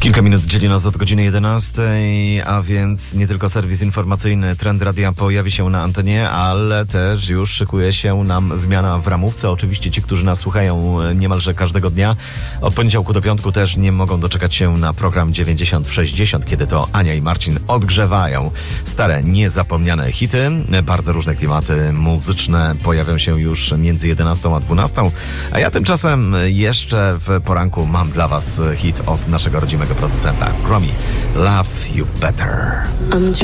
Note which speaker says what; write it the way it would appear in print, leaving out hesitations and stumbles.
Speaker 1: Kilka minut dzieli nas od godziny 11, a więc nie tylko serwis informacyjny Trend Radia pojawi się na antenie, ale też już szykuje się nam zmiana w ramówce. Oczywiście ci, którzy nas słuchają niemalże każdego dnia, od poniedziałku do piątku też nie mogą doczekać się na program 90 w 60, kiedy to Ania i Marcin odgrzewają stare, niezapomniane hity. Bardzo różne klimaty muzyczne pojawią się już między 11 a 12, a ja tymczasem jeszcze w poranku mam dla was hit od naszego rodzimego producenta Gromi, Love You Better.